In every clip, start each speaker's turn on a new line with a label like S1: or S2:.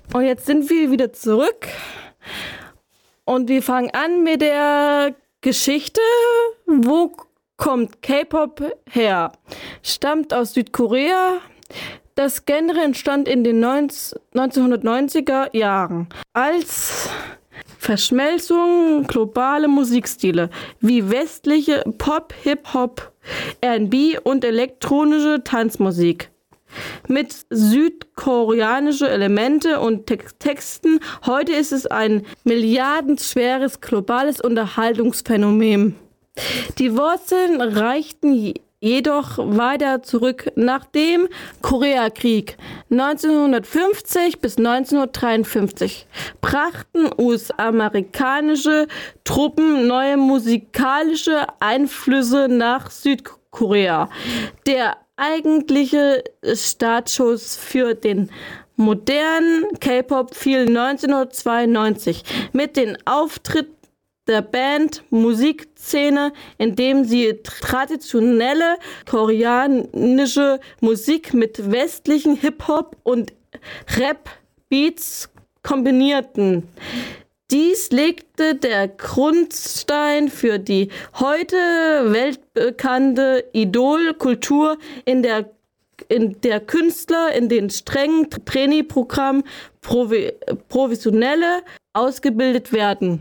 S1: Und jetzt sind wir wieder zurück und wir fangen an mit der Geschichte. Wo kommt K-Pop her? Stammt aus Südkorea. Das Genre entstand in den 1990er Jahren als Verschmelzung globale Musikstile wie westliche Pop, Hip-Hop, R&B und elektronische Tanzmusik mit südkoreanische Elemente und Texten. Heute ist es ein milliardenschweres globales Unterhaltungsphänomen. Die Wurzeln reichten jedoch weiter zurück nach dem Koreakrieg 1950 bis 1953 brachten US-amerikanische Truppen neue musikalische Einflüsse nach Südkorea. Der eigentliche Startschuss für den modernen K-Pop fiel 1992 mit dem Auftritt der Band Musikszene, indem sie traditionelle koreanische Musik mit westlichen Hip-Hop und Rap-Beats kombinierten. Dies legte der Grundstein für die heute weltbekannte Idol-Kultur, in der Künstler in den strengen Trainee-Programmen professionelle ausgebildet werden.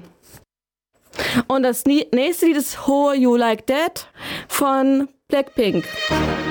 S1: Und das nächste Lied ist How You Like That von Blackpink.